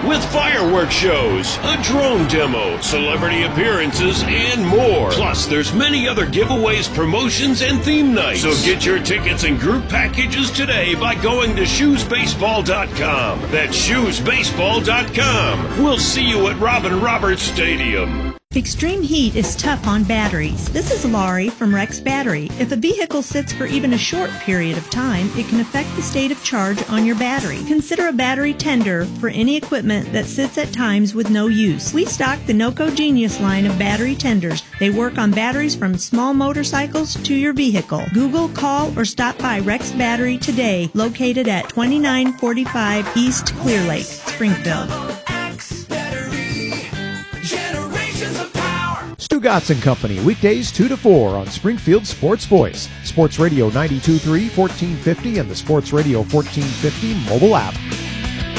with fireworks shows, a drone demo, celebrity appearances, and more. Plus, there's many other giveaways, promotions, and theme nights. So get your tickets and group packages today by going to shoesbaseball.com. That's shoesbaseball.com. We'll see you at Robin Roberts Stadium. Extreme heat is tough on batteries. This is Laurie from Rex Battery. If a vehicle sits for even a short period of time, it can affect the state of charge on your battery. Consider a battery tender for any equipment that sits at times with no use. We stock the NOCO Genius line of battery tenders. They work on batteries from small motorcycles to your vehicle. Google, call, or stop by Rex Battery today, located at 2945 East Clear Lake, Springfield. Stu Gatz & Company, weekdays 2 to 4 on Springfield Sports Voice, Sports Radio 92.3, 1450, and the Sports Radio 1450 mobile app.